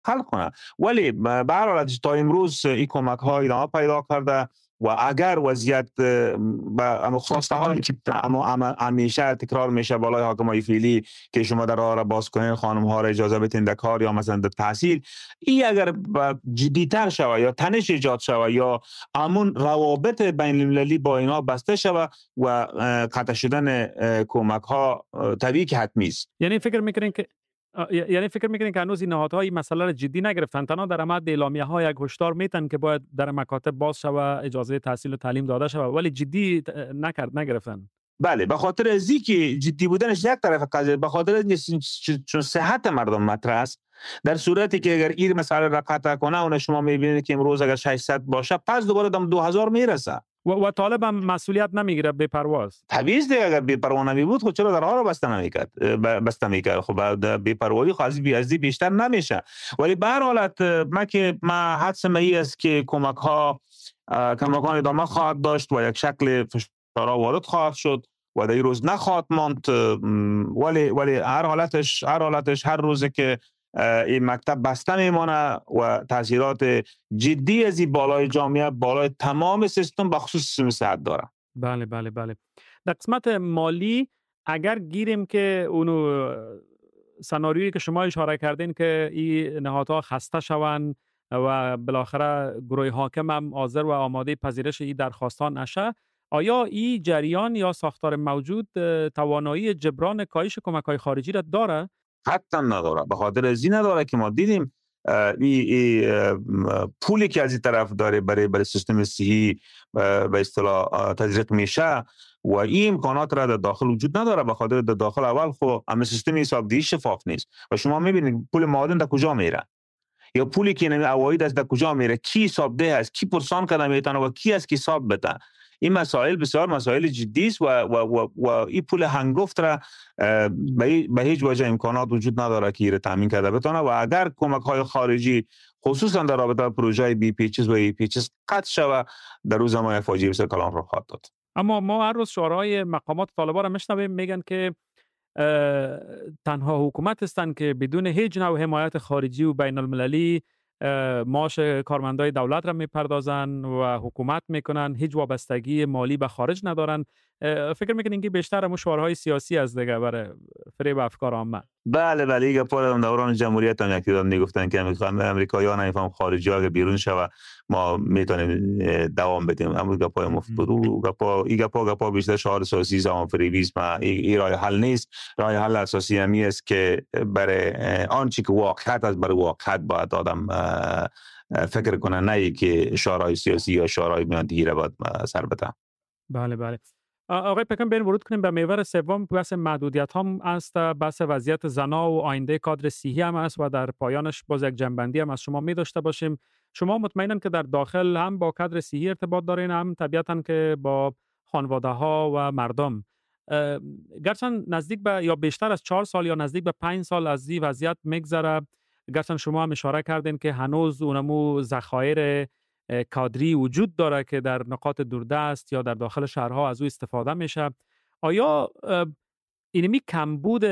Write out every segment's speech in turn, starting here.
خلق کنه. ولی به هر حالت تا امروز این کمک ها ادامه پیدا کرده و اگر وضعیت به خواسته هایی که همیشه تکرار میشه بالای حاکمای فعلی که شما در راه را باز کنین، خانم ها را اجازه بدین در کار یا مثلا در تحصیل، این اگر جدیتر شوه یا تنش ایجاد شوه یا همون روابط بین المللی با اینا بسته شوه و قطع شدن کمک ها طبیعی که حتمی است. یعنی فکر میکنین که هنوز این نهادها این مسئله را جدی نگرفتن، تنها در مورد اعلامیه ها یک هشدار میتن که باید در مکاتب باز شوه، اجازه تحصیل و تعلیم داده شوه، ولی جدی نگرفتن. بله، به خاطر ازی که جدی بودنش یک طرف قضیه، به خاطر از چون صحت مردم مطرح است. در صورتی که اگر این مسئله را قطع کنه، اون شما میبینید که امروز اگر 600 باشه پس دوباره دم 2000 میرسه و طالب هم مسئولیت نمیگیره، بی‌پرواست. طبیعی است اگر بی‌پروا نمیبود خب چرا درها رو بسته میکرد. خب بی‌پروایی خاصی ازی بیشتر نمیشه. ولی به هر حالت ما حدس می است که کمک‌ها ادامه خواهد داشت و یک شکل فشار وارد خواهد شد و در این روز نخواهد ماند. ولی هر حالتش هر روزه که این مکتب بسته میمانه و تاثیرات جدی از این بالای جامعه، بالای تمام سیستم به خصوص سیستم صحت داره. بله. در قسمت مالی اگر گیریم که اونو سناریویی که شما اشاره کردین که این نهادها خسته شوند و بالاخره گروه حاکم هم حاضر و آماده پذیرش این درخواستان نشه، آیا این جریان یا ساختار موجود توانایی جبران کاهش کمک‌های خارجی را داره؟ حتی نداره. به خاطر از این نداره که ما دیدیم پولی که از این طرف داره برای سیستم صحی به اصطلاح تزریق میشه و این امکانات را در داخل وجود نداره. به خاطر در داخل اول خب اما سیستم حسابدهی شفاف نیست و شما میبینید پول معادن در کجا میره یا پولی که نمی عواید از در کجا میره، کی حسابده است، کی پرسان کنه میتونه و کی از کی حساب بده. این مسائل بسیار مسائل جدی است و این پول هنگفت را به هیچ وجه امکانات وجود نداره که این را تامین کرده بتونه و اگر کمک های خارجی خصوصا در رابطه با پروژه بی پیچز و ای پیچز قطع شود، در روز ما یک فاجعه بسیار کلان رو خواهد داد. اما ما هر روز شعارهای مقامات طالبان را میشنویم میگن که تنها حکومت هستند که بدون هیچ نوع حمایت خارجی و بین المللی معاش کارمندای دولت را میپردازن و حکومت میکنن، هیچ وابستگی مالی به خارج ندارن. فکر میکنین که بیشتر همون شعارهای سیاسی از دیگه برای فریب افکار عامه؟ بله ایگه پور دوران جمهوریت هم یکی دادن میگفتن که امریکایی‌ها نمیفهم خارجی‌ها بیرون شوه ما میتونیم دوام بدیم. اما گپای مفبرو گپا بیشتر شعار سیاسی زمان فریبیست ما این راه حل نیست. راه حل اساسی همی است که برای آنچه که واقعیت است برای واقعیت باید آدم فکر کنه، نه که شعارهای سیاسی یا شعارهای میانتهی را باید سر بده. بله. آقای پکن بریم ورود کنیم به محور سوم. بحث محدودیت هم است، بحث وضعیت زنا و آینده کادر صحی هم است و در پایانش باز یک جنبندی هم از شما می داشته باشیم. شما مطمئنم که در داخل هم با کادر صحی ارتباط دارین، هم طبیعتاً که با خانواده ها و مردم. گرچه نزدیک به یا بیشتر از 4 سال یا نزدیک به 5 سال از این وضعیت میگذره، گرچه شما هم اشاره کردین که هنوز اونمو ذخایر کادری وجود داره که در نقاط دوردست یا در داخل شهرها از او استفاده میشه. آیا اینمی کمبود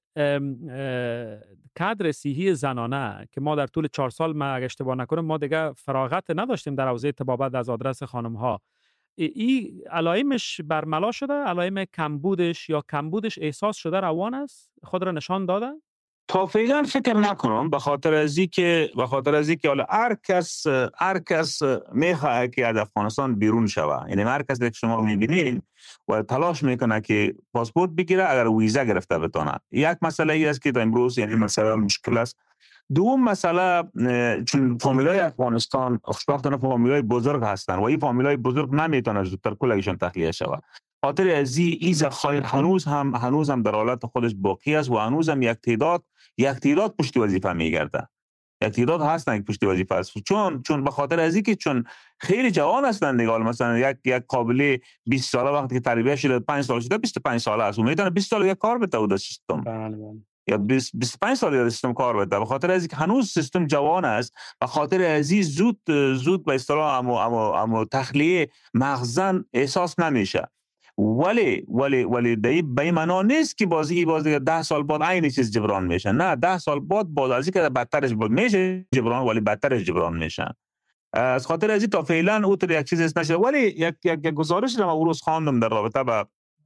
کادر صحی زنانه که ما در طول 4 سال ما اگه اشتباه نکنم ما دیگه فراغت نداشتیم در حوزه طبابت از آدرس خانم ها، این علائمش برملا شده؟ علائم کمبودش یا کمبودش احساس شده، روان است، خود را نشان داده؟ تا فعلا فکر نکنم، به خاطر ازی که حالا هر کس میخواد که از افغانستان بیرون شوه. یعنی هر کس که شما میبینید و تلاش میکنه که پاسپورت بگیره اگر ویزا گرفته بتونه. یک مسئله ای است که تا امروز یعنی مسئله مشکل است. دوم مسئله چون فامیلای افغانستان خوشبختانه فامیلای بزرگ هستن و این فامیلای بزرگ نمیتونه زودتر کلشون تخلیه شوه. خاطر از این ذخایر هنوز هم در حالت خودش باقی است و هنوز هم یک تعداد پشت وظیفه میگرده. یک تعداد هستن که پشت وظیفه است چون به خاطر از اینکه چون خیلی جوان هستن دیگه. مثلا یک قابلی 20 ساله وقتی که تربیت شده 5 سال شده 25 ساله است و میتونه 20 سال یک کار بده در سیستم. بله. یا 25 سال در سیستم کار بده. به خاطر از اینکه هنوز سیستم جوان است، به خاطر از این زود به اصطلاح اما تخلیه مغزن احساس نمیشه. ولی دی به معنا نیست که باز 10 سال بعد عین چیز جبران میشه. نه، 10 سال بعد باز از اینکه بدترش میشه جبران، ولی بدترش جبران میشه. از خاطر از این تا فعلا او یک چیز نشده. ولی یک گزارش رو من روز خواندم در رابطه با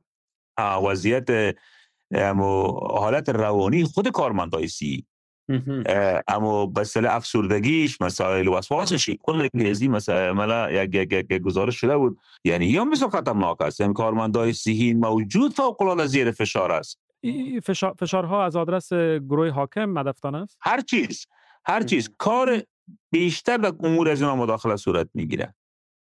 وضعیت حالت روانی خود کارمندای سی، اما مسئله افسردگیش، مسائل وسواسش، کل این مسئله یک گزارش شده بود. یعنی یا مثل خطرناک است. یعنی کارمندای صحی موجود فوق العاده زیر فشار است. فشارها از آدرس گروه حاکم هدفدار است. هر چیز کار بیشتر در امور از اینا مداخله صورت میگیره.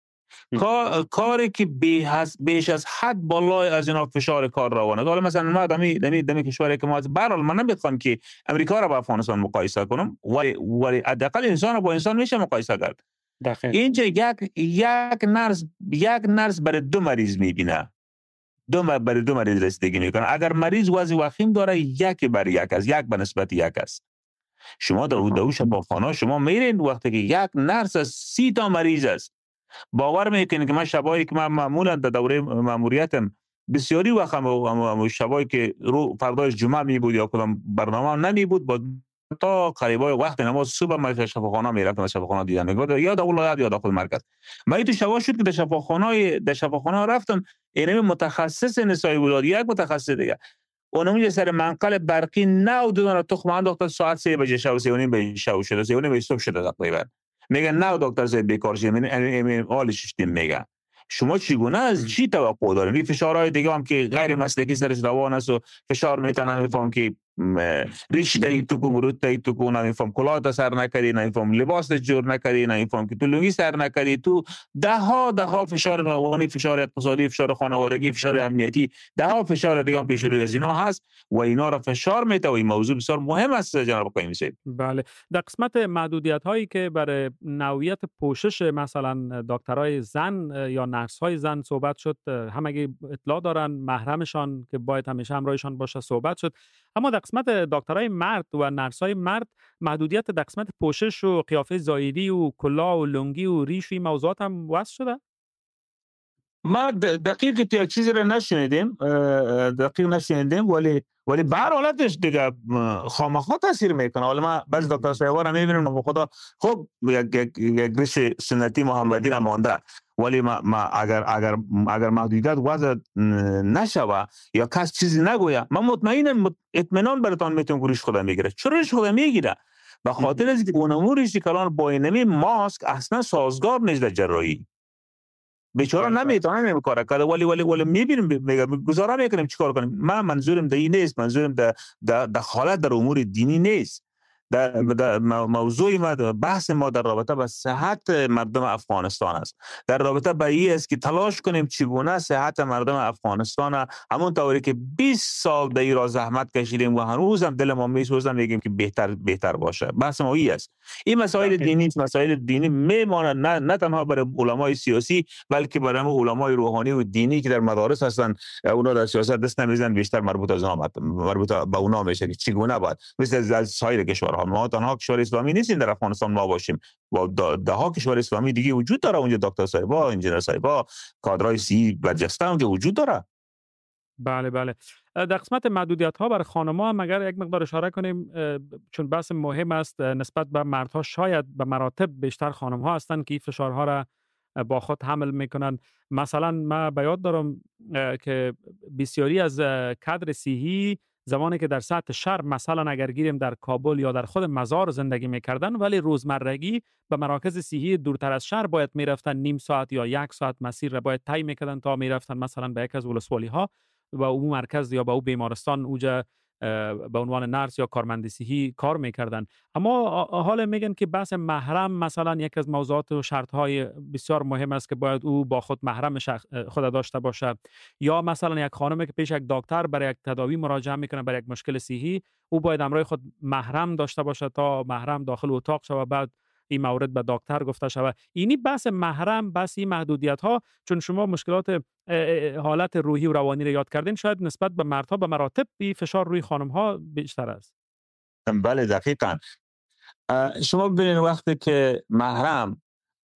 کاری که بیش از حد بالای از اینا فشار کار روانه. حالا مثلا ما دمی کشوری که ما برحال من نمیخوام که امریکا را با افغانستان مقایسه کنم، ولی حداقل انسان با انسان میشه مقایسه کرد. اینجا یک نرس برای 2 مریض میبینه، برای 2 مریض رسیدگی میکنه. اگر مریض وضع وخیم داره، 1 بر 1 است، 1 به نسبت 1 است. شما در شفاخانه شما میرین وقتی که یک نرس از 30 تا مریض است، باور میکنید که من شبایی که من معمولا در دوره ماموریتم بسیاری وقت هم شبایی که فرداش جمعه می بود یا کدام برنامه نمی بود، با تا قریبای وقت نماز صبح من شفاخانه میرفتم، شفاخانه دیدن میگفت یا در ولایت یا داخل مرکز. من تو شبا شد که در شفاخانه رفتم، اینم متخصص نسایی بود، یک متخصص دیگه اونم سر منقل برقی نه دونه تخم انداخت. ساعت 3 بجه شب 3 و نیم به شب شده، 3 و نیم صبح شده تقریبا. میگن نه دکتر صاحب بیکار شید، من حالش شدیم. میگن شما چگونه از چی توقع دارین؟ این فشارهای دیگه هم که غیر مسلکی سرش روان است و فشار میتونن میفهم که ریش دایی تو کو مرود دایی تو کو نمیفهم کلاه سر نکردی، نمیفهم لباس جور نکردی، نمیفهم که تو لنگی سر نکردی، تو ده ها فشار روانی، فشار اقتصادی، فشار خانوادگی، فشار امنیتی، ده ها فشار دیگه پیش روی از اینا هست و اینا را فشار میده و این موضوع بسیار مهم است جناب قایمی صاحب. بله، در قسمت محدودیت هایی که برای نوعیت پوشش مثلا دکترای زن یا نرس های زن صحبت شد، همگی اطلاع دارن، محرمشان که باید همیشه همراهشان باشه صحبت شد. اما در قسمت دکترای مرد و نرسای مرد محدودیت در قسمت پوشش و قیافه ظاهری و کلاه و لنگی و ریش و موضوعات هم وضع شده؟ ما دقیق یک چیزی رو نشنیدیم، ولی به هر حالتش دیگه خامخا تاثیر میکنه. حالا ما بعضی دکتر صاحبا رو میبینیم به خدا خب یک ریش سنتی محمدی را مانده، ولی ما اگر محدودیت وضع نشوه یا کس چیزی نگویه، من مطمئنم اطمینان براتون میتونم ریش خدا میگیره. چرا ریش خدا میگیره؟ به خاطر از اینکه اون اموریش که الان با اینمی ماسک اصلا سازگار نیست در جراحی. بیچاره نمیتونه کار کنه، ولی میبینیم گزاره میکنیم چیکار کنیم. من منظورم این نیست، منظورم در حالت در امور دینی نیست. در موضوع ما بحث ما در رابطه با صحت مردم افغانستان است، در رابطه با این است که تلاش کنیم چگونه صحت مردم افغانستان همون طوری که 20 سال در ایران زحمت کشیدیم و هنوز هم دل ما میسوزه میگیم که بهتر باشه. بحث ما این است. این مسائل دینی میمونه نه تنها برای علمای سیاسی بلکه برای علمای روحانی و دینی که در مدارس هستن. اونا در سیاست دست نمیزنن، بیشتر مربوط به اونا میشه که چگونه باید مثل سایر کشورها. ما تنها کشور اسلامی نیستیم در افغانستان ما باشیم، با ده ها کشور اسلامی دیگه وجود داره اونجا. دکتر صاحبا، انجینر صاحبا، کادرای سی برجسته اونجا وجود داره. بله. در قسمت محدودیت ها برای خانم‌ها هم اگر یک مقدار اشاره کنیم، چون بحث مهم است نسبت به مردها، شاید به مراتب بیشتر خانم‌ها هستند که این فشارها را با خود حمل میکنن. مثلا من به یاد دارم که بسیاری از کادر صحی زمانی که در سطح شهر مثلا اگر گیریم در کابل یا در خود مزار زندگی میکردن، ولی روزمرگی به مراکز صحی دورتر از شهر باید میرفتن، نیم ساعت یا 1 ساعت مسیر را باید طی میکردن تا میرفتن مثلا به یک از ولسوالی ها و او مرکز یا به او بیمارستان اوجا به عنوان نرس یا کارمند صحی کار میکردن. اما حالا میگن که بحث محرم مثلا یک از موضوعات و شرط های بسیار مهم است که باید او با خود محرم خود داشته باشه. یا مثلا یک خانمی که پیش یک دکتر برای یک تداوی مراجعه میکنه برای یک مشکل صحی، او باید همراه خود محرم داشته باشه تا محرم داخل اتاق شود، بعد این مورد به دکتر گفته شود. اینی بحث محرم، بحث این محدودیت ها، چون شما مشکلات حالت روحی و روانی رو یاد کردین، شاید نسبت به مردها به مراتب این فشار روی خانم ها بیشتر است. بله دقیقاً. شما ببینید وقتی که محرم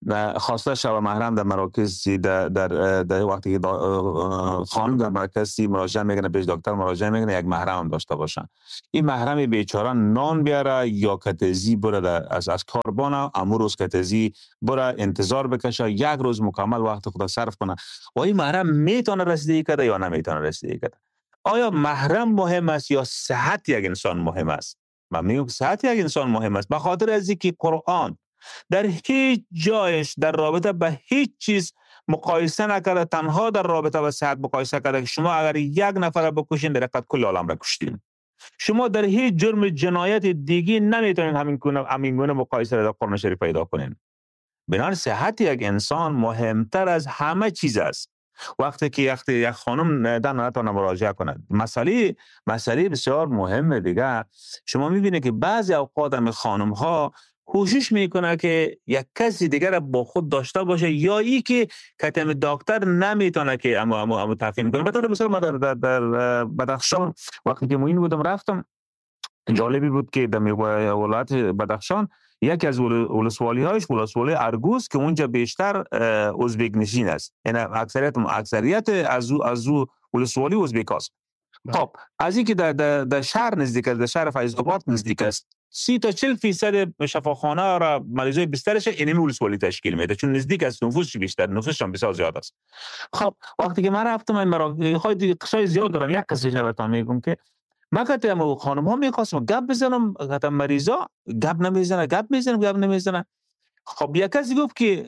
خواسته شوه محرم در مراکز در وقتی که خانم در مرکز مراجعه میکنه پیش دکتر مراجعه میکنه یک محرم هم داشته باشن. این محرم بیچاره نان بیاره یا کتزی بره از کاربانه امور روز کتزی بره انتظار بکشه یک روز مکمل وقت خدا صرف کنه و این محرم میتونه رسیدگی کنه یا نمیتونه رسیدگی کنه. آیا محرم مهم است یا صحت یک انسان مهم است؟ من میگم صحت یک انسان مهم است، به خاطر از اینکه قرآن در هیچ جایش در رابطه به هیچ چیز مقایسه نکرده، تنها در رابطه با صحت مقایسه کرده که شما اگر یک نفر بکشین در حقیقت کل عالم را کشتین. شما در هیچ جرم جنایت دیگه نمیتونین همین گونه مقایسه را در قرآن شریف پیدا کنین. بنابراین صحت یک انسان مهمتر از همه چیز است. وقتی که یک خانم در نتونه مراجعه کند، مسئله بسیار مهمه دیگه. شما میبینید که بعضی اوقات هم خانم ها کوشش میکنه که یک کسی دیگر را با خود داشته باشه یا ای که کتم دکتر نمیتونه که اما تفهیم کنه. بطور مثلا ما در بدخشان وقتی که موین بودم رفتم، جالبی بود که در ولایت بدخشان یکی از ولسوالی هایش ولسوالی ارگوز که اونجا بیشتر ازبک نشین است، یعنی اکثریت از او ولسوالی ازبک است. خب از اینکه در شهر نزدیک است، در شهر فیض آباد نزدیک است، 30 تا 40% شفاخانه را مریضای بسترش اینمی ولسوالی تشکیل میده، چون نزدیک است، نفوسش بیشتر، نفوسش هم بسیار زیاد است. خب وقتی که من رفتم این مراکز خیلی قصای زیاد دارم، یک کسی جوابتان میگم که من گفتم خانم ها میخواستم گپ بزنم، گفتم مریضا گپ نمیزنه. خب یک کسی گفت که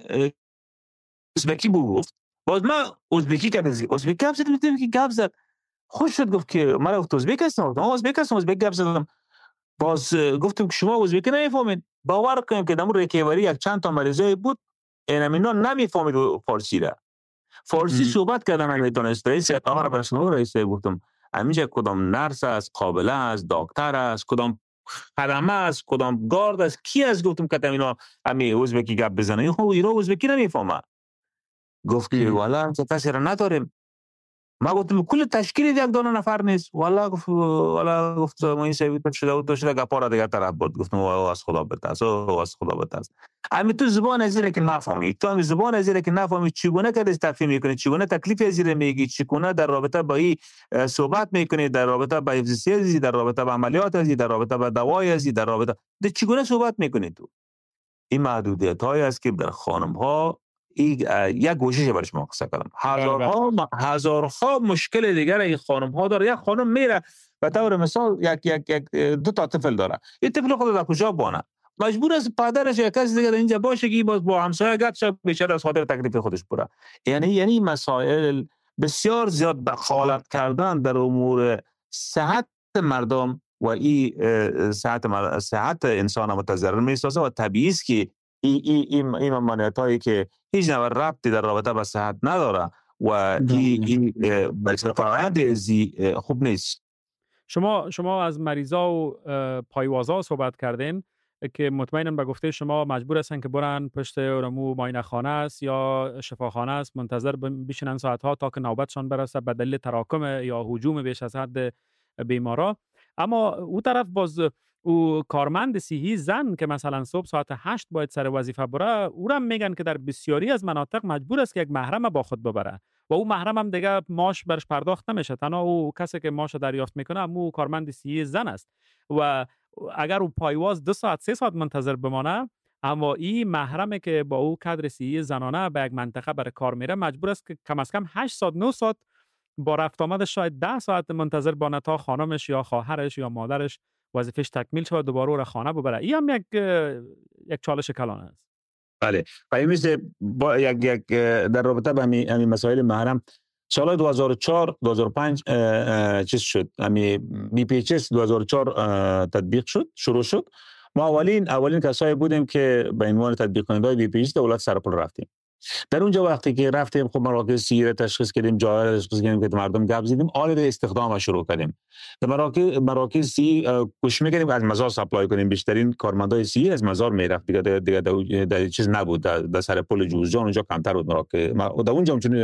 ازبکی گفت، باز من ازبکی گپ زدم که گپ زد خوش شد، گفت که من ازبک هستم، ازبک گپ زدم. باز گفتم که شما ازبکی نمیفهمید. باور کنید که در ریکوری یک چند تا مریضای بود اینا نمیفهمید فارسی را. فارسی صحبت کردن نمیتونست. رئیس اتاق پرسنل رئیس گفتم همینجا کدام نرس است، قابله است، دکتر است، کدام خدمه است، کدام گارد است، کی است؟ گفتم که اینا همین ازبکی گپ بزنه. خب اینا ازبکی نمیفهمه. گفت که والا کسی را نداریم. ما گفتم کل تشکیل یک دو نفر نیست. والا گفت ما این سویت شده گپارا دیگر طرف بود. گفتم از خدا بترس. اما تو زبان ازیره که نفهمی، تو هم زبان ازیره که نفهمی چگونه کدش تفهیم میکنی، چگونه تکلیف ازیره میگی، چگونه در رابطه با این صحبت میکنی، در رابطه با حفظ سیاسی، در رابطه با عملیات ازی، در رابطه با دوای ازی، در رابطه چگونه صحبت میکنی تو. این محدودیت هایی است که در خانم ها یک گوشش برای شما قصه کردم. هزارها مشکل دیگر این خانم ها داره. یک خانم میره به طور مثال یک دو تا طفل داره، این طفل خود در کجا بانه، مجبور است پدرش یا کسی دیگر اینجا باشه که باز با همسایه گپ شد بیچاره از خاطر تکلیف خودش بره. یعنی مسائل بسیار زیاد دخالت کردن در امور صحت مردم و این صحت انسان متضرر میسازه و طبیعی است که این ممانعت هایی که هیچ نوع ربطی در رابطه با صحت نداره و این فرآیند ازی خوب نیست. شما از مریضا و پایوازا صحبت کردین که مطمئنم به گفته شما مجبور هستن که برن پشت رمو معاینه خانه است یا شفاخانه است، منتظر بشینن ساعتها تا که نوبتشان برسه به دلیل تراکم یا هجوم بیش از حد بیمارا. اما او طرف باز او کارمند صحی زن که مثلا صبح ساعت 8 باید سر وظیفه بره، او را میگن که در بسیاری از مناطق مجبور است که یک محرم با خود ببره و او محرم هم دیگه ماش برش پرداخت نمیشه، تنها او کسی که ماش دریافت میکنه او کارمند صحی زن است و اگر او پایواز 2 ساعت 3 ساعت منتظر بمانه، اما این محرمه که با او کادر صحی زنانه به یک منطقه برای کار میره مجبور است که کم از کم 8 ساعت 9 ساعت با رفت آمدش شاید 10 ساعت منتظر بانه تا خانمش یا خواهرش یا مادرش وظیفه‌اش تکمیل شود دوباره او را خانه ببره. این هم یک چالش کلان است. بله، مثل با یک در رابطه با همین مسائل محرم سال 2004 2005 چیز شد، همین BPHS 2004 تطبیق شد، شروع شد. ما اولین کسایی بودیم که به عنوان تطبیق کننده BPHS دولت سرپل رفتیم. در اونجا وقتی که رفتیم خب مراکز صحی تشخیص کردیم، جای تشخیص کردیم که مردم گپ زدیم، آل استخدام شروع کردیم. در مراکز صحی کوشش می‌کردیم از مزار سپلای کنیم، بیشترین کارمندای صحی از مزار میرفت دیگه در چیز نبود، در سر پل جوزجان اونجا کمتر بود مراکز. در اونجا چون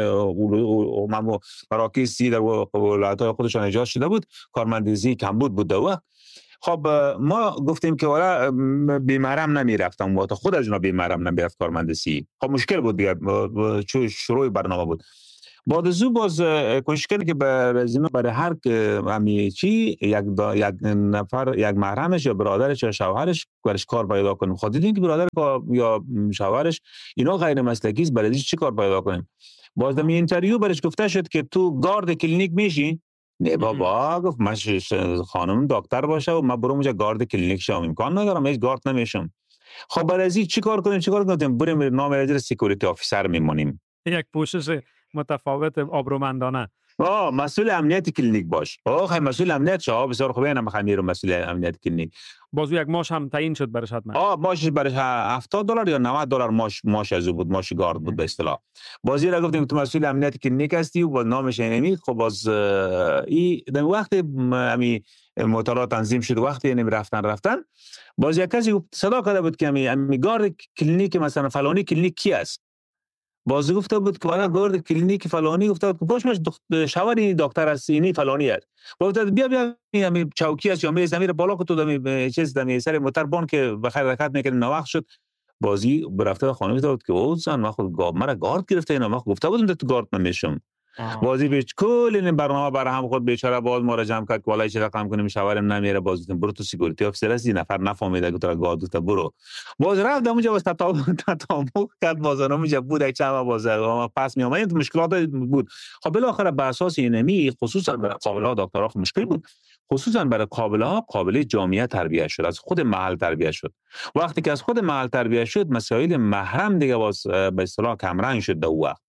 مراکز صحی در ولایت‌های خودشان ایجاد شده بود، کارمند صحی کم بود در وقت. خب ما گفتیم که والا بیمارم نمیرفتم و خود از اونا بیمارم نمیرفت کارمند سی. خب مشکل بود دیگه، چون شروع برنامه بود. بعد از او باز کوشش کردیم که برای هر همی چی یک نفر، یک محرمش یا برادرش یا شوهرش برش کار پیدا کنیم. خود دیدیم که برادر یا شوهرش اینا غیر مسلکی است، برای چی کار پیدا کنیم؟ باز در اینترویو برش گفته شد که تو گارد کلینیک میشی؟ نه بابا، گفت من خانم دکتر باشه و من برم اونجا گارد کلینیک شم، امکان ندارم، هیچ گارد نمیشم. خب برای از چی کار کنیم؟ بریم نام رجر سکیوریتی آفیسر میمونیم. یک پوشش متفاوت آبرومندانه. مسئول امنیت کلینیک باش. خیلی مسئول امنیت شاه بسیار خوبه، انا میرم مسئول امنیت کلینیک. بازو یک ماش هم تعیین شد برش حتما. ماشش برش $70 یا $90 ماش از بود، ماش گارد بود به اصطلاح. بازی را گفتیم تو مسئول امنیت کلینیک هستی و با نامش اینمی. خب باز این در وقت امی موتورا تنظیم شد، وقتی یعنی رفتن باز یک کسی صدا کرده بود که امی گارد کلینیک مثلا فلانی کلینیک کی است؟ باز گفته بود که والا گارد کلینیک فلانی، گفته بود باش شوهر دکتر است، اینی فلانی است. گفته بیا همین چوکی است یا میز زمین بالا که تو دمی چیز دمی سر موتور بان که بخیر حرکت میکنه. نوقت شد بازی برفته خانم گفت که او زن من خود مرا گارد گرفته، اینا من گفته بودم تو گارد نمیشم. بازی بیچ کل این برنامه برای هم خود بیچاره باز ما را جمع کرد که والله چه رقم کنیم شوهرم نمیره. باز گفتم برو تو سکیوریتی آفیسر هستی، نفر نفهمیده که تو گارد گفت برو. باز رفت اونجا باز تطابق کرد، باز اونجا بود یک چند باز پس می اومد مشکلات بود. خب بالاخره به اساس اینمی خصوصا برای قابل‌ها دکترها مشکل بود، خصوصا برای قابل‌ها قابل جامعه تربیت شد، از خود محل تربیت شد. وقتی که از خود محل تربیت شد مسائل محرم دیگه باز به اصطلاح کمرنگ شد. دو وقت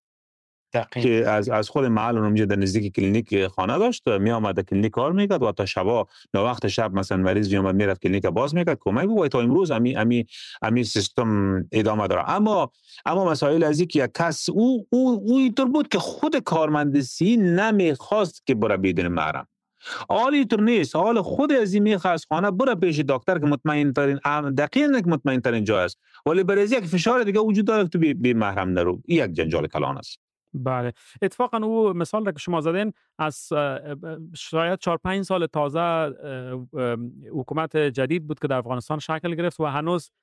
که از خود محل اونجا در نزدیک کلینیک خانه داشت، می آمد کلینیک کار میکرد و تا شبا نه وقت شب مثلا مریض می اومد میرفت کلینیک باز میکرد کمک بود. تا امروز امی سیستم ادامه داره. اما مسائل از اینکه یک کس او اینطور بود که خود کارمندسی نمیخواست که بره بدون محرم. حالی طور نیست، حال خود از این میخواست خانه بره پیش دکتر که مطمئن ترین دقیقاً مطمئن ترین جای است، ولی برای یک فشار دیگه وجود داره تو بی محرم نرو. یک جنجال کلان است. بله، اتفاقا او مثال را که شما زدین از شاید 4-5 سال تازه حکومت جدید بود که در افغانستان شکل گرفت و هنوز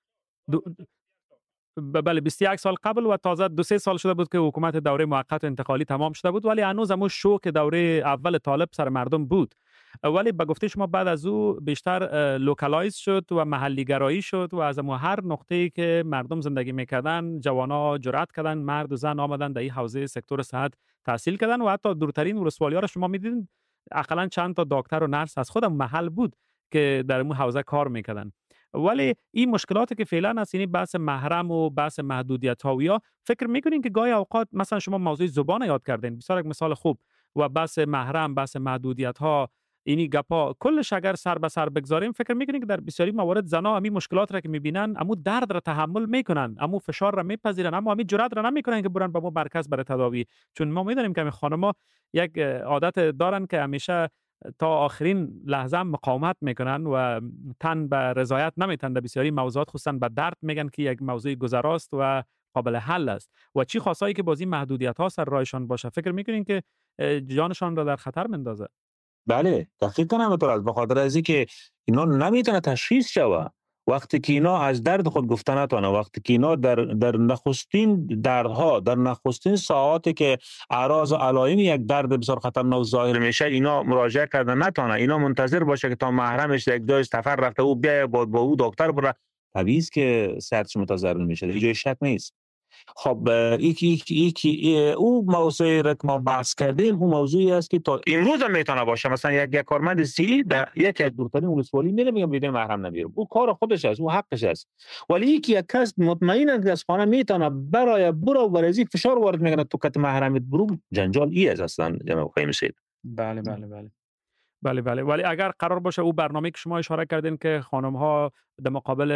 بله 21 سال قبل و تازه 2-3 سال شده بود که حکومت دوره موقت انتقالی تمام شده بود، ولی هنوز همون شوک دوره اول طالب سر مردم بود. ولی به گفته شما بعد از او بیشتر لوکالایز شد و محلی گرایی شد و از هر نقطه‌ای که مردم زندگی میکردن جوانا جرأت کردن، مرد و زن آمدن در این حوزه سکتور صحت تحصیل کردن و حتی دورترین ولسوالی‌ها را شما می‌دیدین اقلاً چند تا دکتر و نرس از خودم محل بود که در اون حوزه کار میکردن. ولی این مشکلاتی که فعلا هست، یعنی بحث محرم و بحث محدودیت ها و یا فکر میکنین که گاهی اوقات مثلا شما موضوع زبان یاد کردین، بسیار یک مثال خوب، و بحث محرم، بحث محدودیت ها، اینی گپا کلش اگر سر به سر بگذاریم فکر میکنین که در بسیاری موارد زنا همین مشکلات را که میبینن امو درد را تحمل میکنن، امو فشار را میپذیرن، اما همین جرأت را نمیکنن که برن به مو مرکز برای تداوی. چون ما میدونیم که خانم‌ها یک عادت دارن که همیشه تا آخرین لحظه مقاومت میکنن و تن به رضایت نمیتن در بسیاری موضوعات، خصوصا به درد میگن که یک موضوع گذراست و قابل حل است. و چی خاصایی که بازی محدودیت ها سر رایشان باشه فکر میکنین که جانشان را در خطر مندازه؟ بله دقیقاً همینطور است. به خاطر از اینکه اینا نمیتونه تشخیص شوه وقتی که اینا از درد خود گفتن نتونه، وقتی که اینا در نخستین دردها، در نخستین ساعاتی که اعراض و علائم یک درد بسیار خطرناک ظاهر میشه اینا مراجعه کردن نتونه، اینا منتظر باشه که تا محرمش یک جای سفر رفته او بیا با او دکتر بره، طبیعی است که صحتش متضرر میشه، هیچ جای شک نیست. خب او موضوعی را که ما بحث کردیم اون موضوعی است که تا امروز هم میتونه باشه. مثلا یک کارمند سی در یک دورترین ولسوالی نمیگم بدون محرم نمیره، او کار خودش است، او حقش است. ولی یک کس مطمئن است از خانه میتونه برو ورزی فشار وارد میکنه تو کت محرمت برو، جنجال ای است اصلا جناب خیم سید. بله بله بله بله بله. ولی اگر قرار باشه او برنامه که شما اشاره کردین که خانم ها در مقابل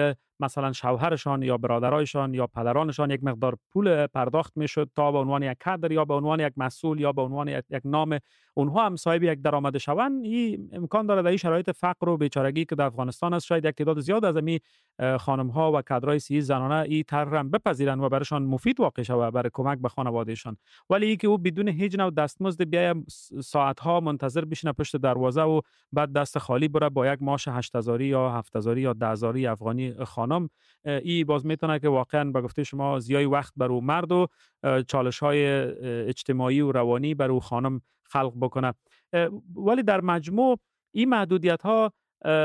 مثلا شوهرشان یا برادرایشان یا پدرانشان یک مقدار پول پرداخت میشد تا به عنوان یک کادر یا به عنوان یک مسئول یا به عنوان یک نام اونها هم صاحب یک درآمد شوند. این امکان داره در این شرایط فقر و بیچارگی که در افغانستان است شاید یک تعداد زیاد از این خانم ها و کادرای سیاسی زنانه این طرح را بپذیرند و برایشان مفید واقع شود برای کمک به خانوادهشان، ولی اینکه او بدون هیچ نوع دستمزد بیای ساعت ها منتظر بشینه پشت دروازه و بعد دست خالی بره با یک معاش 8000 یا 7000 یا 10000 افغانی خانم، این باز میتونه که واقعا به گفته شما زیای وقت بر او مرد و چالش های اجتماعی و روانی بر او خانم خلق بکنه. ولی در مجموع این محدودیت ها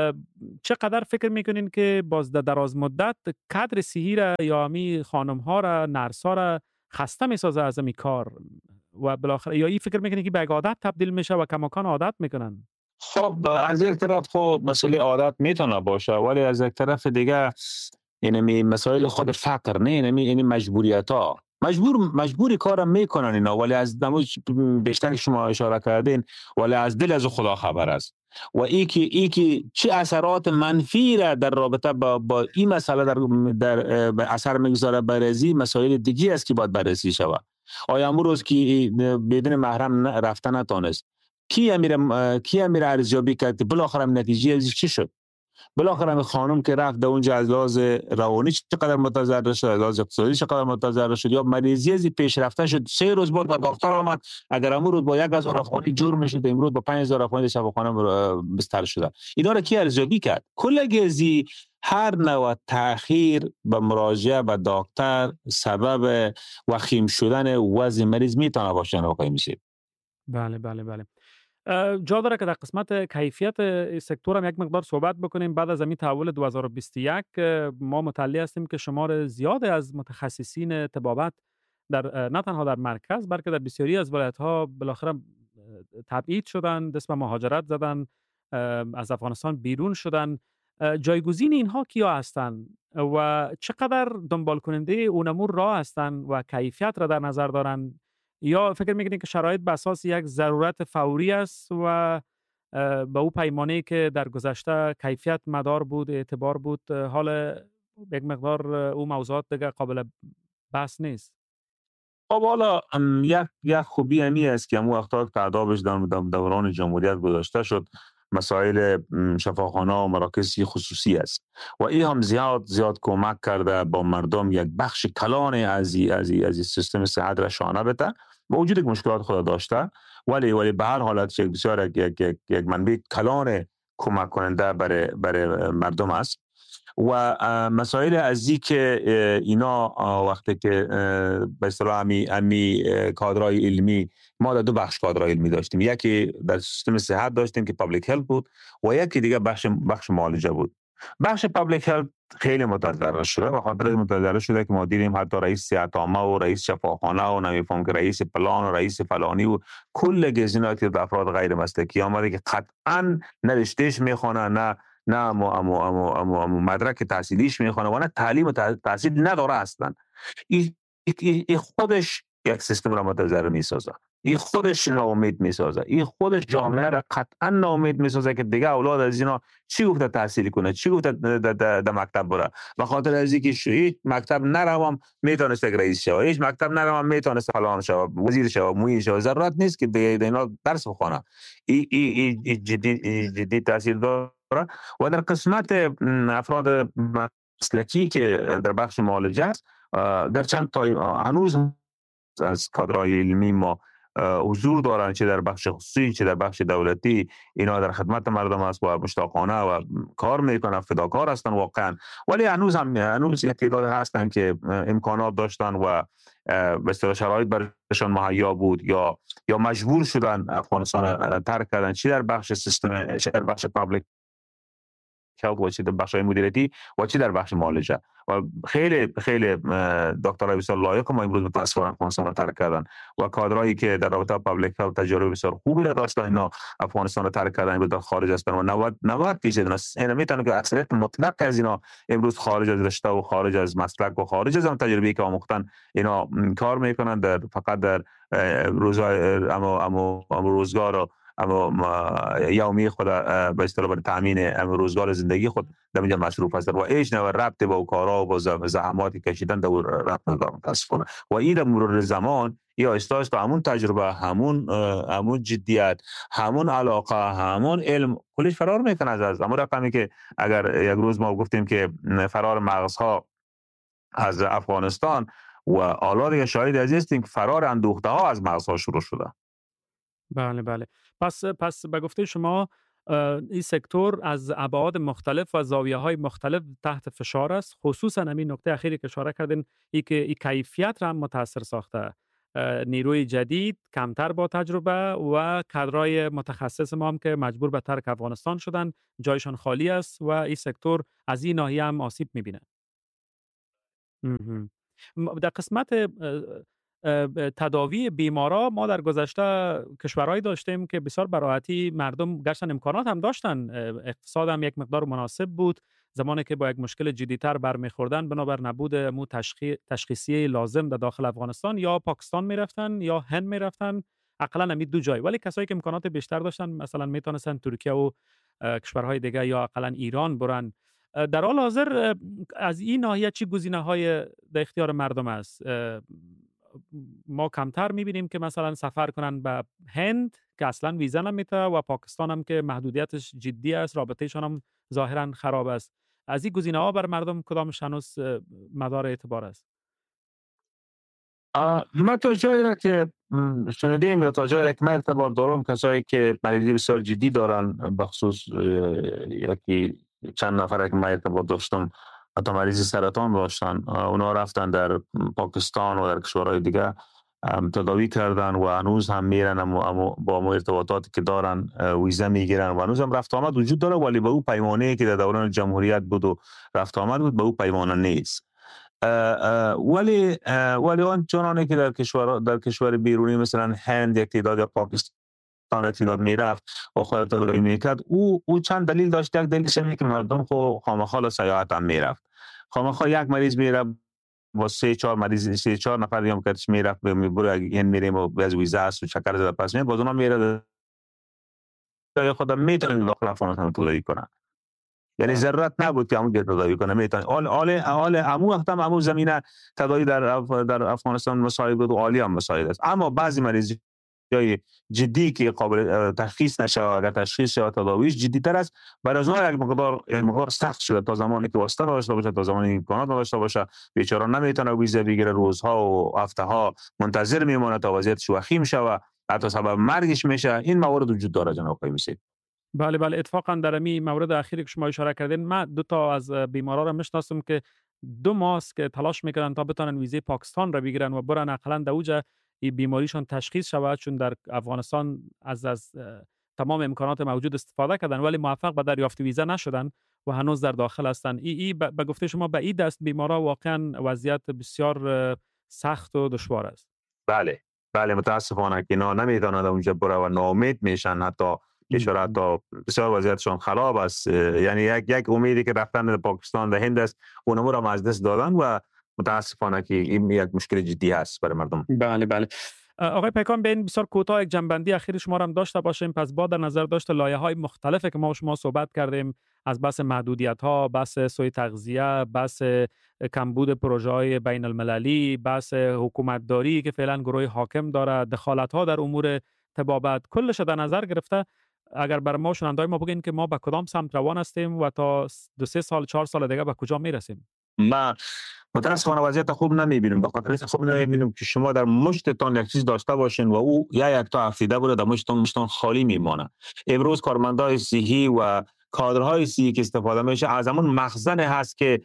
چقدر فکر میکنین که باز در دراز مدت کادر صحی را یا می خانم ها را، نرس ها را خسته میسازه از این کار و بالاخره یا این فکر میکنین که به عادت تبدیل میشه و کماکان عادت میکنن؟ خب از یک طرف خب مسئله عادت میتونه باشه، ولی از یک طرف دیگه اینمی مسائل خود فقر نه، اینمی مجبوریت ها مجبوری کارم میکنن اینا، ولی از دموش بیشتر شما اشاره کردین ولی از دل از خدا خبر است و ای که چه اثرات منفی را در رابطه با این مسئله در اثر میگذاره بررسی مسائل دیگه است که باید بررسی شود. آیا امروز که بدون محرم رفتن نتونست کی امیر ارزیابی کرد بالاخره نتیجه ازش چی شد؟ بالاخره خانم که رفت در اونجا از لحاظ روانی چقدر متضرر شد، از لحاظ اقتصادی چقدر متضرر شد، یا مریضی از پیش رفته شد 3 روز بعد با دکتر آمد اگر امروز با 1000 افغانی جور میشد امروز با 5000 افغانی شفاخانه بستر شده. اینا را کی ارزیابی کرد؟ کلگی هر نوع تأخیر به مراجعه به دکتر سبب وخیم شدن وضع مریض میتونه باشه. واقعا میشه. بله بله بله. جا داره که در قسمت کیفیت سکتور هم یک مقدار صحبت بکنیم. بعد از این تحول 2021 ما مطلع هستیم که شمار زیاد از متخصصین طبابت در نه تنها در مرکز بلکه در بسیاری از ولایت‌ها بالاخره تبعید شدن، دست به مهاجرت زدن، از افغانستان بیرون شدن. جایگزین اینها کیا هستند و چقدر دنبال کننده اون امور راه هستند و کیفیت را در نظر دارند، یا فکر میکنید که شرایط به اساس یک ضرورت فوری است و به او پیمانه‌ای که در گذشته کیفیت مدار بود، اعتبار بود، حال یک مقدار او موضوعات دیگه قابل بحث نیست؟ خب حالا یک خوبی همی است که امو وقتا تعدابش در دوران جمهوریت گذاشته شد مسائل شفاخانه و مراکز خصوصی است و این هم زیاد کمک کرده با مردم یک بخش کلان از سیستم صحت را شانه بده. با وجود مشکلات خود داشته ولی به هر حالت بسیار یک منبع کلان کمک کننده برای مردم است. و مسائل ازی که اینا وقتی که به اصطلاح امی کادرای علمی، ما در 2 بخش کادرای علمی داشتیم، یکی در سیستم صحت داشتیم که پابلیک هلت بود و یکی دیگه بخش معالجه بود. بخش پابلیک هلت خیلی متضرر شده و خاطر متضرر شده که ما دیدیم حتی رئیس صحت عامه و رئیس شفاخانه و نمیفهم که رئیس پلان و رئیس فلانی و کل گزینات افراد غیر مسلکی آمده که قطعا نه رشتهش میخونه نه مدرک تحصیلیش میخونه و نه تعلیم و تحصیل نداره اصلا. این خودش یک سیستم را متضرر میسازه، این خودش ناامید میسازه، این خودش جامعه را قطعا ناامید میسازه که دیگه اولاد از اینا چی گفته تحصیل کنه، چی گفته در مکتب بره. به خاطر از اینکه هیچ مکتب نروام میتونست رئیس شوه، هیچ مکتب نروام میتونست فلان شوه، وزیر شوه، مویی شوه، ضرورت نیست که دیگه اینا درس بخونه. این جدی تاثیر داره. و در قسمت افراد مسلکی که در بخش معالجه است، در چند تا هنوز از کادرهای علمی ما حضور دارن، چه در بخش خصوصی چه در بخش دولتی، اینا در خدمت مردم است و مشتاقانه و کار میکنن، فداکار هستن واقعا. ولی هنوز یک تعداد هستن که امکانات داشتن و به اصطلاح شرایط برشان مهیا بود یا مجبور شدن افغانستان ترک کردن، چه در بخش سیستم، چه در بخش پابلیک هلت و چه در بخش مدیریتی و چه در بخش معالجه. و خیلی دکترای بسیار لایق ما امروز متاسفانه افغانستان را ترک کردن و کادرایی که در رابطه پابلیک هلت تجربه بسیار خوبی داشتن اینا افغانستان را ترک کردن، امروز در خارج هستن و 90% اینا میتونن که اکثریت مطلق از اینا امروز خارج از رشته و خارج از مسلک و خارج از اون تجربه‌ای که آموختن اینا کار میکنن فقط در روزگار اما یومی خود به اصطلاح برای تامین روزگار زندگی خود در اینجا مصروف هستند و هیچ نوع ربط با کارها و با زحماتی کشیدن در ربط ندارند متاسفانه. و این در مرور زمان یا استاش تا همون تجربه، همون جدیت، همون علاقه، همون علم کلش فرار میکنه از همون رقمی که اگر یک روز ما گفتیم که فرار مغزها از افغانستان و حالا دیگه شاهد هستیم که فرار اندوخته ها از مغزها شروع شده. بله. پس به گفته شما این سکتور از ابعاد مختلف و زاویه‌های مختلف تحت فشار است، خصوصا همین نکته اخیری که اشاره کردین، این که این کیفیت را هم متاثر ساخته. نیروی جدید، کمتر با تجربه و کادرای متخصص ما هم که مجبور به ترک افغانستان شدن، جایشان خالی است و این سکتور از این ناحیه هم آسیب می‌بینه. در قسمت تداوی بیمارا ما در گذشته کشورهایی داشتیم که بسیار به راحتی مردم گشتن امکانات هم داشتن، اقتصاد هم یک مقدار مناسب بود، زمانی که با یک مشکل جدی‌تر برمیخوردن بنابر نبود مو تشخیصی لازم در داخل افغانستان یا پاکستان میرفتن یا هند میرفتن، اقلا همین دو جای. ولی کسایی که امکانات بیشتر داشتن مثلا میتونستن ترکیه و کشورهای دیگه یا اقلا ایران برن. در حال حاضر از این ناحیه چی گزینه‌های در اختیار مردم است؟ ما کمتر می‌بینیم که مثلا سفر کنن به هند که اصلا ویزا نمیده و پاکستان هم که محدودیتش جدی است، رابطهشان هم ظاهرا خراب است. از این گزینه‌ها بر مردم کدامش هنوز مدار اعتبار است؟ ما تا جایی را که شنیدیم یا تا جایی را که من اعتبار دارم کسایی که مریضی بسیار جدی دارن، بخصوص یکی چند نفر که من اعتبار داشتم حتی مریضی سرطان داشتن، اونا رفتن در پاکستان و در کشورهای دیگه تداوی کردن و هنوز هم میرن اما با ارتباطاتی که دارن ویزا میگیرن و هنوز هم رفت آمد وجود داره، ولی به او پیمانه‌ای که در دوران جمهوریت بود و رفت آمد بود به او پیمانه نیست. ولی آن چنانه که در کشور بیرونی مثلا هند یک تعداد یا پاکستان تعداد میرفت و خود تداوی میکرد، او چند دلیل داشت. یک دلیلش اینه که مردم خامخا سیاحت هم میرفت، خامخا یک مریض میرفت با 3-4 مریض 3-4 نفر دیگه کاتش میرفت میبره این میریم و از ویزا است و چکر زده پس میاد باز اونها میره یا خودم میتونن داخل افغانستان تداوی کنن. یعنی ضرورت نبود که همون تداوی کنه، میتونه حال همون وقت هم همون زمینه تداوی در افغانستان مساعد بود و عالی هم مساعد است. اما بعضی مریضی جای جدی که قابل تشخیص نشه، اگر تشخیص شود تداویش جدی‌تر است، برای از اون یک مقدار سخت شده تا زمانی که واسطه داشته باشه، تا زمانی امکانات داشته باشه، بیچاره نمیتونه ویزا بگیره، روزها و هفته‌ها منتظر میمونه تا وضعیتش وخیم شه، حتی سبب مرگش میشه. این موارد وجود داره جناب آقای میسید. بله اتفاقا در این مورد اخیری که شما اشاره کردین، من 2 تا از بیمارا را میشناسم که 2 ماه است که تلاش میکنن تا بتونن ویزای پاکستان را بگیرن و برن اقلا در اوجه این بیماریشون تشخیص شود، چون در افغانستان از تمام امکانات موجود استفاده کردن ولی موفق به دریافت ویزا نشدن و هنوز در داخل هستن. به گفته شما به این دست بیمارا واقعا وضعیت بسیار سخت و دشوار است. بله متاسفانه که اینا نمیتونن اونجا بره و ناامید میشن، حتی بسیار وضعیتشون خراب است. یعنی یک امیدی که رفتن در پاکستان و هند است اونها را از دست دادن و متاسفانه که این یک مشکل جدی است برای مردم. بله آقای پیکان، به این بسیار کوتاه یک جنبندی اخیر شما هم داشته باشیم. پس با در نظر داشته لایه‌های مختلفی که ما و شما صحبت کردیم، از بحث محدودیت‌ها، بحث سوء تغذیه، بحث کمبود پروژه‌های بین المللی، بحث حکومتداری که فعلا گروه حاکم داره، دخالت‌ها در امور طبابت، کلش در نظر گرفته اگر بر ما شنوندای ما بگین که ما به کدام سمت روان هستیم و تا 2-3 سال 4 سال دیگه به کجا میرسیم؟ ما متاسفانه وضعیت خوب نمیبینیم. به خاطر خوب نمیبینیم که شما در مشتتان یک چیز داشته باشین و او یک تا هفته بوده در مشتتان خالی میمانه. امروز کارمندای صحی و کادرهای صحی که استفاده میشه از همون مخزن هست که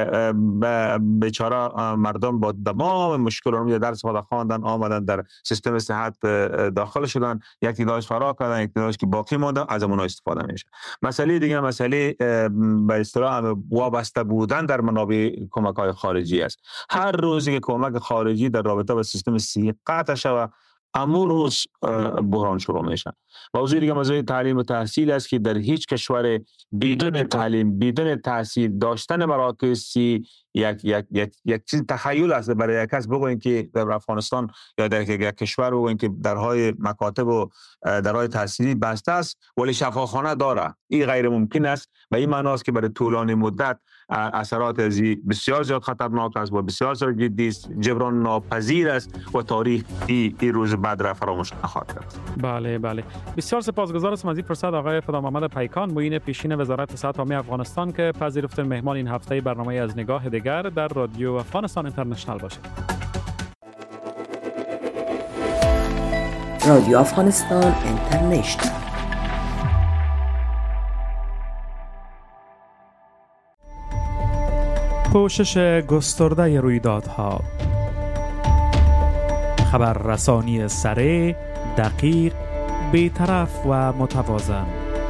بیچاره مردم با تمام مشکلات در استفاده خواندن آمدن در سیستم صحت داخل شدن، یک تعدادش فرار کردن، یک تعدادش که باقی مانده، از اونها استفاده میشه. مسئله دیگه مسئله به اصطلاح وابسته بودن در منابع کمک‌های خارجی است. هر روزی که کمک خارجی در رابطه با سیستم صحی قطع شود، امور روز بحران شروع میشه. موضوع دیگه موضوع تعلیم و تحصیل است که در هیچ کشور بدون تعلیم بدون تحصیل داشتن مراکز یک چیز تخیل است برای یک کس بگوین که در افغانستان یا در یک کشور بگوین که درهای مکاتب و درهای تحصیلی بسته است ولی شفاخانه داره. این غیر ممکن است و این معنی است که برای طولانی مدت اثرات از بسیار زیاد خطرناک است و بسیار زیاد جدی است، جبران ناپذیر است و تاریخ این روز بعد را فراموش نخواهد کرد. بله. بسیار سپاسگزار هستم از این فرصت آقای خدامحمد پیکان، معین پیشین وزارت صحت عامه افغانستان که پذیرفتن مهمان این هفته برنامه از نگاه دیگر در رادیو افغانستان اینترنشنال باشید. رادیو افغانستان اینترنشنال. پوشش گسترده رویدادها، خبررسانی سریع، دقیق، بی‌طرف و متوازن.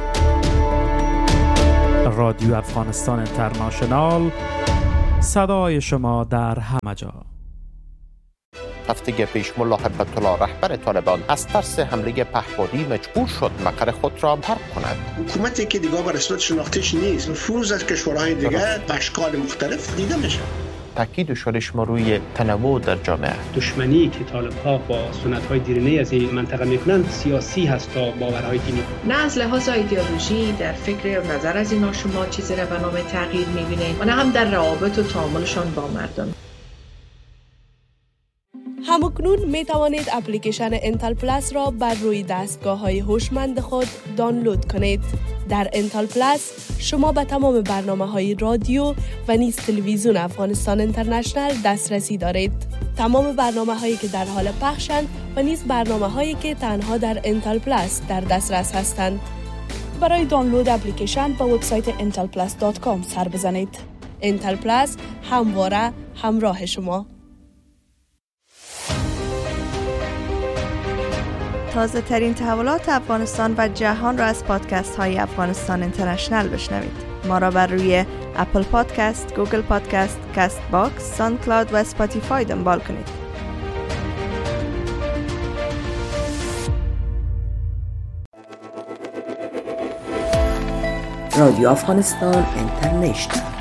رادیو افغانستان اینترنشنال، صدای شما در همه جا. هفته پیش ملا هیبت الله رهبر طالبان از ترس حمله پهپادی مجبور شد مقر خود را ترک کند. حکومتی که دیگه به رسمیت شناخته‌اش نیست، نفوذ از کشورهای دیگه به اشکال مختلف دیده میشه. تاکید شدش ما روی تنوع در جامعه. دشمنی که طالب‌ها با سنت‌های دیرینه از این منطقه میکنن سیاسی هست تا باورهای دینی. نه از لحاظ ایدئولوژی در فکر و نظر از اینا شما چیزی را به نام تغییر می‌بینید و نه هم در روابط و تعاملشان با مردم. همکنون می توانید اپلیکیشن انتل پلاس را بر روی دستگاه‌های هوشمند خود دانلود کنید. در انتل پلاس شما به تمام برنامه‌های رادیو و نیز تلویزیون افغانستان اینترنشنال دسترسی دارید. تمام برنامه‌هایی که در حال پخشند و نیز برنامه‌هایی که تنها در انتل پلاس در دسترس هستند. برای دانلود اپلیکیشن به وبسایت intelplus.com سر بزنید. انتل پلاس همواره همراه شما. تازه ترین تحولات افغانستان و جهان را از پادکست های افغانستان اینترنشنال بشنوید. ما را بر روی اپل پادکست، گوگل پادکست، کست باکس، ساوند کلاود و اسپاتیفای دنبال کنید. رادیو افغانستان اینترنشنال.